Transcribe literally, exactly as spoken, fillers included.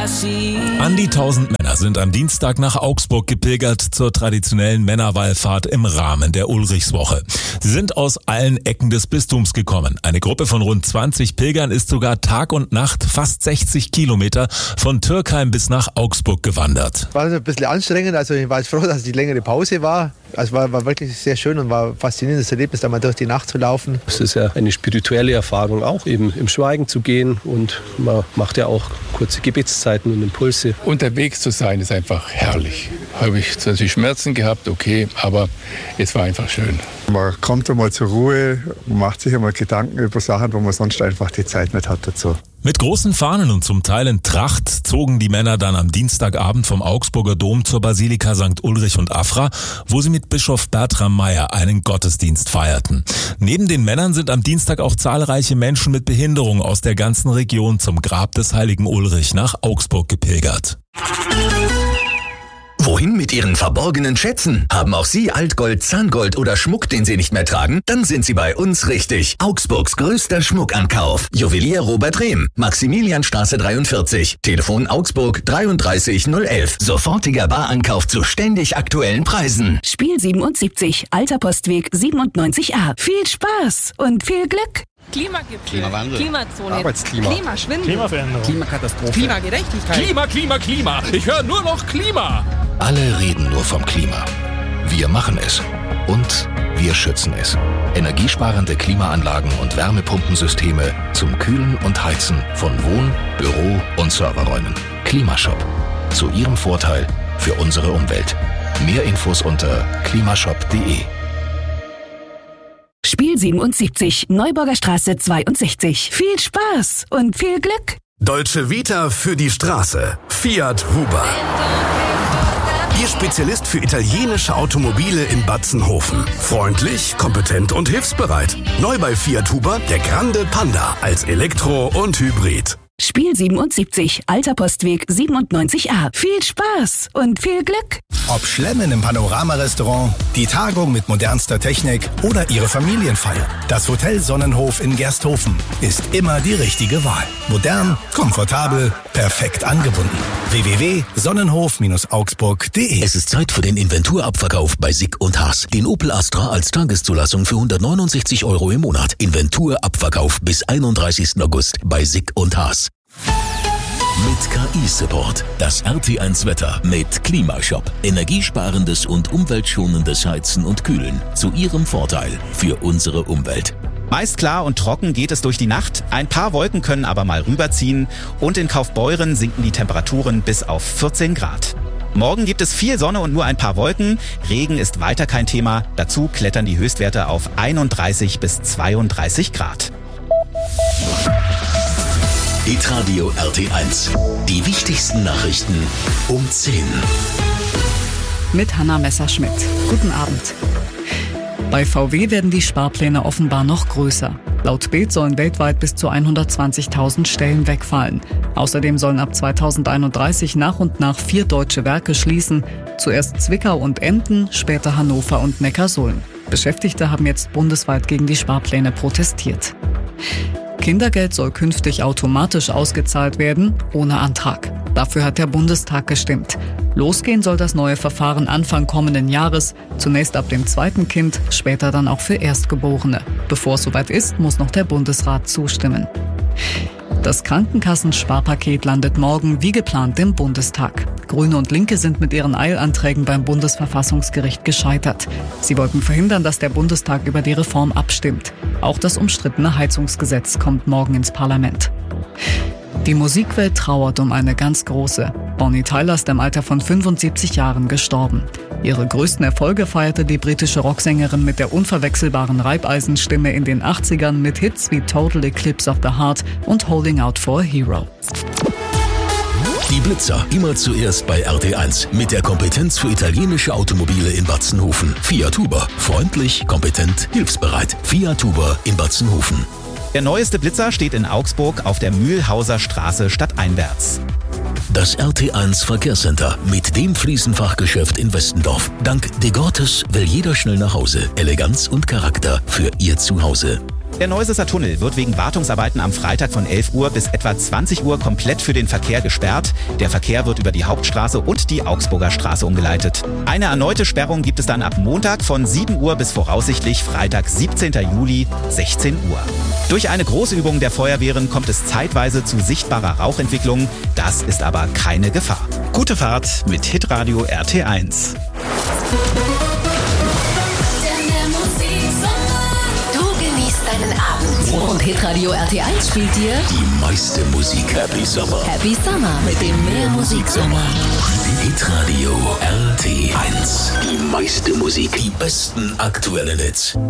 An die tausend Männer sind am Dienstag nach Augsburg gepilgert zur traditionellen Männerwallfahrt im Rahmen der Ulrichswoche. Sie sind aus allen Ecken des Bistums gekommen. Eine Gruppe von rund zwanzig Pilgern ist sogar Tag und Nacht fast sechzig Kilometer von Türkheim bis nach Augsburg gewandert. War ein bisschen anstrengend, also ich war froh, dass es die längere Pause war. Also war, war wirklich sehr schön und war ein faszinierendes Erlebnis, da mal durch die Nacht zu laufen. Es ist ja eine spirituelle Erfahrung auch, eben im Schweigen zu gehen, und man macht ja auch kurze Gebetszeiten und Impulse. Unterwegs zu sein ist einfach herrlich. Habe ich zwar die Schmerzen gehabt, okay, aber es war einfach schön. Man kommt einmal zur Ruhe, macht sich einmal Gedanken über Sachen, wo man sonst einfach die Zeit nicht hat dazu. Mit großen Fahnen und zum Teil in Tracht zogen die Männer dann am Dienstagabend vom Augsburger Dom zur Basilika Sankt Ulrich und Afra, wo sie mit Bischof Bertram Meyer einen Gottesdienst feierten. Neben den Männern sind am Dienstag auch zahlreiche Menschen mit Behinderung aus der ganzen Region zum Grab des heiligen Ulrich nach Augsburg gepilgert. Wohin mit Ihren verborgenen Schätzen? Haben auch Sie Altgold, Zahngold oder Schmuck, den Sie nicht mehr tragen? Dann sind Sie bei uns richtig. Augsburgs größter Schmuckankauf. Juwelier Robert Rehm, Maximilianstraße dreiundvierzig. Telefon Augsburg dreiunddreißig null elf. Sofortiger Barankauf zu ständig aktuellen Preisen. Spiel siebenundsiebzig, Alter Postweg siebenundneunzig a. Viel Spaß und viel Glück. Klimagipfel, Klimawandel, Klimazone, Arbeitsklima, Klimaschwindel, Klimaveränderung, Klimakatastrophe, Klimagerechtigkeit. Klima, Klima, Klima. Ich höre nur noch Klima. Alle reden nur vom Klima. Wir machen es. Und wir schützen es. Energiesparende Klimaanlagen und Wärmepumpensysteme zum Kühlen und Heizen von Wohn-, Büro- und Serverräumen. Klimashop. Zu Ihrem Vorteil für unsere Umwelt. Mehr Infos unter klimashop punkt de. Spiel siebenundsiebzig, Neuburger Straße zweiundsechzig. Viel Spaß und viel Glück. Dolce Vita für die Straße. Fiat Huber. Ihr Spezialist für italienische Automobile in Batzenhofen. Freundlich, kompetent und hilfsbereit. Neu bei Fiat Huber der Grande Panda als Elektro und Hybrid. Spiel siebenundsiebzig, Alter Postweg siebenundneunzig a. Viel Spaß und viel Glück. Ob Schlemmen im Panorama-Restaurant, die Tagung mit modernster Technik oder Ihre Familienfeier. Das Hotel Sonnenhof in Gersthofen ist immer die richtige Wahl. Modern, komfortabel, perfekt angebunden. w w w punkt sonnenhof augsburg punkt de. Es ist Zeit für den Inventurabverkauf bei Sick und Haas. Den Opel Astra als Tageszulassung für hundertneunundsechzig Euro im Monat. Inventurabverkauf bis einunddreißigsten August bei Sick und Haas. Mit K I-Support. Das R T eins Wetter mit Klimashop. Energiesparendes und umweltschonendes Heizen und Kühlen. Zu Ihrem Vorteil für unsere Umwelt. Meist klar und trocken geht es durch die Nacht. Ein paar Wolken können aber mal rüberziehen. Und in Kaufbeuren sinken die Temperaturen bis auf vierzehn Grad. Morgen gibt es viel Sonne und nur ein paar Wolken. Regen ist weiter kein Thema. Dazu klettern die Höchstwerte auf einunddreißig bis zweiunddreißig Grad. Hitradio R T eins. Die wichtigsten Nachrichten um zehn. Mit Hanna Messerschmidt. Guten Abend. Bei V W werden die Sparpläne offenbar noch größer. Laut Bild sollen weltweit bis zu hundertzwanzigtausend Stellen wegfallen. Außerdem sollen ab zweitausendeinunddreißig nach und nach vier deutsche Werke schließen. Zuerst Zwickau und Emden, später Hannover und Neckarsulm. Beschäftigte haben jetzt bundesweit gegen die Sparpläne protestiert. Kindergeld soll künftig automatisch ausgezahlt werden, ohne Antrag. Dafür hat der Bundestag gestimmt. Losgehen soll das neue Verfahren Anfang kommenden Jahres, zunächst ab dem zweiten Kind, später dann auch für Erstgeborene. Bevor es soweit ist, muss noch der Bundesrat zustimmen. Das Krankenkassensparpaket landet morgen wie geplant im Bundestag. Grüne und Linke sind mit ihren Eilanträgen beim Bundesverfassungsgericht gescheitert. Sie wollten verhindern, dass der Bundestag über die Reform abstimmt. Auch das umstrittene Heizungsgesetz kommt morgen ins Parlament. Die Musikwelt trauert um eine ganz große. Bonnie Tyler ist im Alter von fünfundsiebzig Jahren gestorben. Ihre größten Erfolge feierte die britische Rocksängerin mit der unverwechselbaren Reibeisenstimme in den achtzigern mit Hits wie Total Eclipse of the Heart und Holding Out for a Hero. Die Blitzer immer zuerst bei R T eins mit der Kompetenz für italienische Automobile in Batzenhofen. Fiat Huber. Freundlich, kompetent, hilfsbereit. Fiat Huber in Batzenhofen. Der neueste Blitzer steht in Augsburg auf der Mühlhauser Straße stadteinwärts. Das R T eins Verkehrscenter mit dem Fliesenfachgeschäft in Westendorf. Dank De Gortes will jeder schnell nach Hause. Eleganz und Charakter für Ihr Zuhause. Der Neusesser Tunnel wird wegen Wartungsarbeiten am Freitag von elf Uhr bis etwa zwanzig Uhr komplett für den Verkehr gesperrt. Der Verkehr wird über die Hauptstraße und die Augsburger Straße umgeleitet. Eine erneute Sperrung gibt es dann ab Montag von sieben Uhr bis voraussichtlich Freitag, siebzehnten Juli, sechzehn Uhr. Durch eine Großübung der Feuerwehren kommt es zeitweise zu sichtbarer Rauchentwicklung. Das ist aber keine Gefahr. Gute Fahrt mit Hitradio R T eins. Deinen Abend. Und Hitradio R T eins spielt dir die meiste Musik. Happy Summer. Happy Summer mit dem Mehrmusiksommer. Hitradio R T eins. Die meiste Musik. Die besten aktuellen Hits.